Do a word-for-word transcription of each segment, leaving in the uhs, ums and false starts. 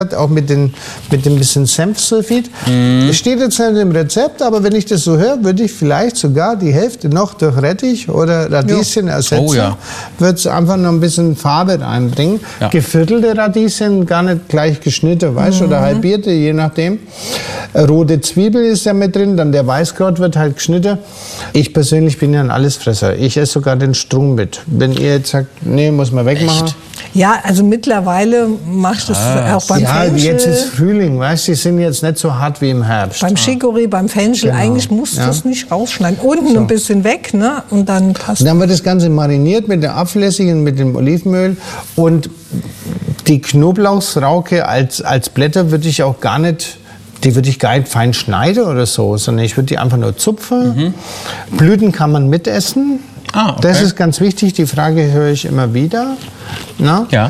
auch mit, den, mit dem bisschen Senfsulfid. Mhm. Das steht jetzt nicht im Rezept, aber wenn ich das so höre, würde ich vielleicht sogar die Hälfte noch durch Rettich oder Radieschen ja. ersetzen. Oh, ja. Würde es einfach noch ein bisschen Farbe reinbringen. Ja. Geviertelte Radieschen, gar nicht gleich geschnitten, weißt du, mhm. oder halbierte, je nachdem. Rote Zwiebel ist ja mit drin, dann der Weißkraut wird halt geschnitten. Ich persönlich bin ja ein Allesfresser. Ich esse sogar den Strunk mit. Wenn ihr jetzt sagt, nee, muss man wegmachen. Echt? Ja, also mittlerweile macht es ah, auch beim ja, Fenchel. Ja, jetzt ist Frühling, weißt du, die sind jetzt nicht so hart wie im Herbst. Beim Chicorée, beim Fenchel, genau. eigentlich musst du ja. es nicht rausschneiden. Unten so. ein bisschen weg, ne? Und dann passt. Und dann wird das Ganze mariniert mit der Abflässigen, mit dem Olivenöl. Und die Knoblauchsrauke als, als Blätter würde ich auch gar nicht... Die würde ich gar nicht fein schneiden oder so, sondern ich würde die einfach nur zupfen. Mhm. Blüten kann man mitessen. Ah, okay. Das ist ganz wichtig. Die Frage höre ich immer wieder. Na? Ja.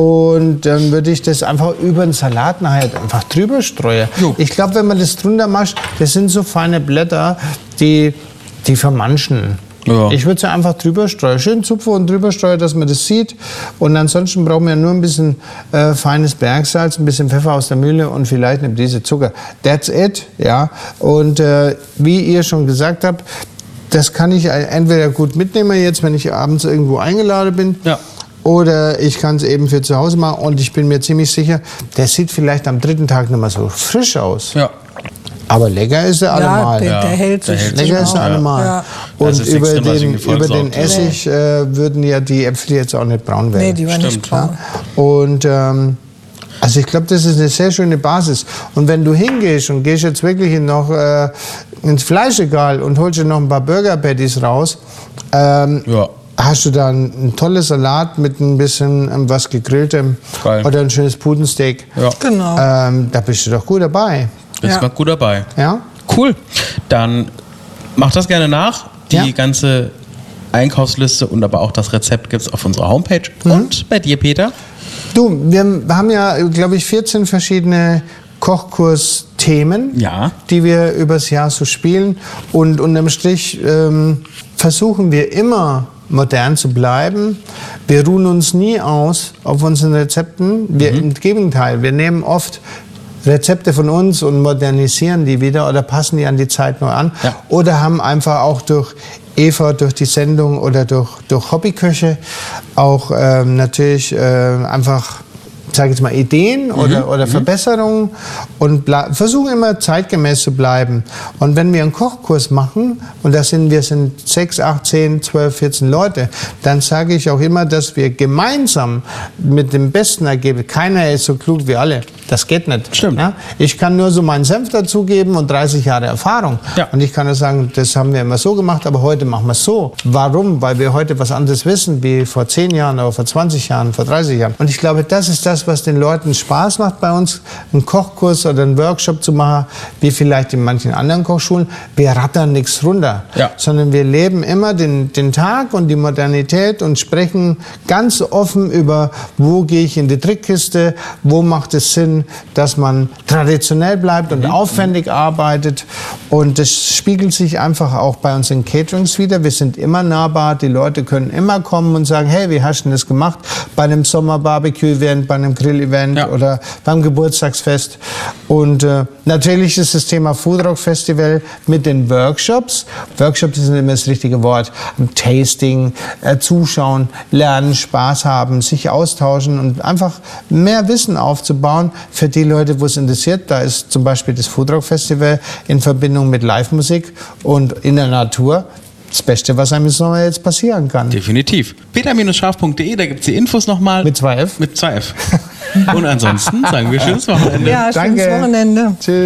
Und dann würde ich das einfach über den Salat nachher einfach drüber streuen. Jo. Ich glaube, wenn man das drunter macht, das sind so feine Blätter, die, die vermanschen. Ja. Ich würde sie einfach drüber streuen, schön zupfen und drüber streuen, dass man das sieht. Und ansonsten brauchen wir nur ein bisschen äh, feines Bergsalz, ein bisschen Pfeffer aus der Mühle und vielleicht eine Prise Zucker. That's it, ja. Und äh, wie ihr schon gesagt habt, das kann ich entweder gut mitnehmen jetzt, wenn ich abends irgendwo eingeladen bin. Ja. Oder ich kann es eben für zu Hause machen. Und ich bin mir ziemlich sicher, der sieht vielleicht am dritten Tag nicht mehr so frisch aus. Ja. Aber lecker ist er allemal. Ja, der, der hält sich. Der lecker ist er allemal. Ja. Und über den, über den Essig äh, würden ja die Äpfel jetzt auch nicht braun werden. Nee, die werden nicht braun. Ja. Und ähm, also ich glaube, das ist eine sehr schöne Basis. Und wenn du hingehst und gehst jetzt wirklich noch äh, ins Fleischegal und holst dir noch ein paar Burger Patties raus, ähm, ja. hast du dann ein tolles Salat mit ein bisschen ähm, was gegrilltem Geil. Oder ein schönes Putensteak. Ja. Genau. Ähm, da bist du doch gut dabei. Bist ja. mal gut dabei. Ja. Cool. Dann mach das gerne nach. Die ja. ganze Einkaufsliste und aber auch das Rezept gibt es auf unserer Homepage. Mhm. Und bei dir, Peter? Du, wir haben ja, glaube ich, vierzehn verschiedene Kochkursthemen, ja. die wir übers Jahr so spielen. Und unterm Strich ähm, versuchen wir immer modern zu bleiben. Wir ruhen uns nie aus auf unseren Rezepten. Wir, mhm. Im Gegenteil, wir nehmen oft Rezepte von uns und modernisieren die wieder oder passen die an die Zeit neu an. Ja. Oder haben einfach auch durch Eva, durch die Sendung oder durch, durch Hobbyköche auch ähm, natürlich äh, einfach, sage ich jetzt mal, Ideen oder, mhm. oder mhm. Verbesserungen und versuchen immer zeitgemäß zu bleiben. Und wenn wir einen Kochkurs machen, und das sind wir sind sechs, acht, zehn, zwölf, vierzehn Leute, dann sage ich auch immer, dass wir gemeinsam mit dem besten Ergebnis, keiner ist so klug wie alle, das geht nicht. Stimmt. Ja? Ich kann nur so meinen Senf dazugeben und dreißig Jahre Erfahrung. Ja. Und ich kann nur sagen, das haben wir immer so gemacht, aber heute machen wir es so. Warum? Weil wir heute was anderes wissen, wie vor zehn Jahren oder vor zwanzig Jahren, vor dreißig Jahren. Und ich glaube, das ist das, was den Leuten Spaß macht bei uns, einen Kochkurs oder einen Workshop zu machen, wie vielleicht in manchen anderen Kochschulen. Wir rattern nichts runter, ja. sondern wir leben immer den, den Tag und die Modernität und sprechen ganz offen über, wo gehe ich in die Trickkiste, wo macht es Sinn, dass man traditionell bleibt und mhm. aufwendig arbeitet. Und das spiegelt sich einfach auch bei uns in Caterings wieder. Wir sind immer nahbar, die Leute können immer kommen und sagen, hey, wie hast du das gemacht? Bei einem Sommer-Barbecue-Event, bei einem Grill-Event ja. oder beim Geburtstagsfest. Und äh, natürlich ist das Thema Foodrock Festival mit den Workshops. Workshops sind immer das richtige Wort. Tasting, äh, zuschauen, lernen, Spaß haben, sich austauschen und einfach mehr Wissen aufzubauen für die Leute, wo es interessiert. Da ist zum Beispiel das Foodrock Festival in Verbindung mit Live-Musik und in der Natur das Beste, was einem im Sommer jetzt passieren kann. Definitiv. peter scharf punkt de, da gibt es die Infos nochmal. Mit zwei F? Mit zwei F. Und ansonsten sagen wir schönes Wochenende. Ja, schönes Danke. Wochenende. Tschüss.